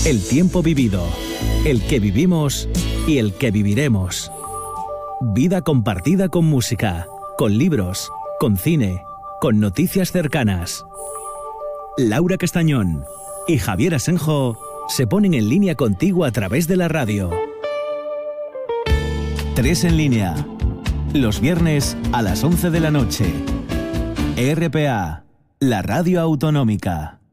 El tiempo vivido, el que vivimos y el que viviremos. Vida compartida con música, con libros, con cine, con noticias cercanas. Laura Castañón y Javier Asenjo se ponen en línea contigo a través de la radio. 3 en línea. Los viernes a las 11 de la noche. RPA, la radio autonómica.